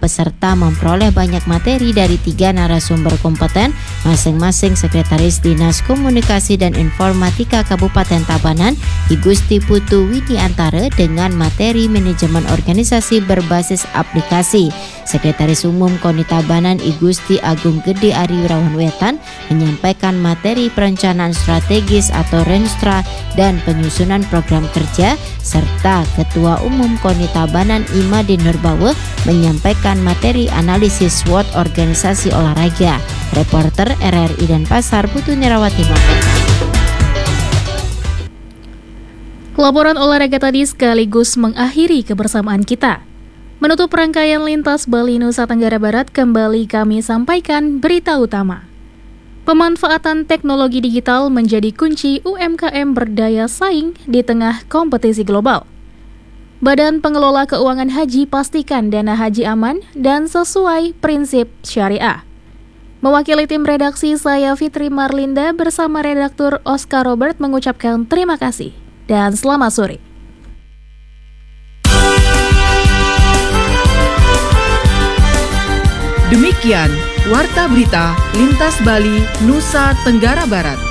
peserta memperoleh banyak materi dari 3 narasumber kompeten, masing-masing Sekretaris Dinas Komunikasi dan Informatika Kabupaten Tabanan, I Gusti Putu Widiantara, dengan materi manajemen organisasi berbasis aplikasi. Sekretaris Umum KONI Tabanan, I Gusti Agung Gede Ari Wirawan Wetan, menyampaikan materi perencanaan strategis atau Renstra dan penyusunan program kerja, serta Ketua Umum KONI Tabanan Imade Nurbawe menyampaikan materi analisis SWOT organisasi olahraga. Reporter RRI Denpasar Putu Nirawati melaporkan. Laporan olahraga tadi sekaligus mengakhiri kebersamaan kita. Menutup rangkaian Lintas Bali Nusa Tenggara Barat, kembali kami sampaikan berita utama. Pemanfaatan teknologi digital menjadi kunci UMKM berdaya saing di tengah kompetisi global. Badan Pengelola Keuangan Haji pastikan dana haji aman dan sesuai prinsip syariah. Mewakili tim redaksi, saya Fitri Marlinda bersama redaktur Oscar Robert mengucapkan terima kasih dan selamat sore. Demikian Warta Berita Lintas Bali Nusa Tenggara Barat.